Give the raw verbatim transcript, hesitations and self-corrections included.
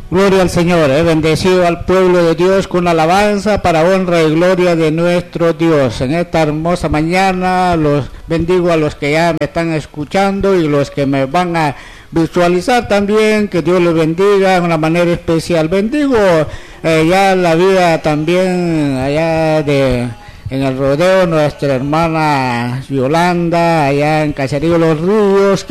Gloria al Señor, eh, bendecido al pueblo de Dios con alabanza para honra y gloria de nuestro Dios. En esta hermosa mañana los bendigo a los que ya me están escuchando y los que me van a visualizar también, que Dios les bendiga de una manera especial. Bendigo eh, ya la vida también allá de en el rodeo, nuestra hermana Yolanda, allá en Caserío Los Ríos,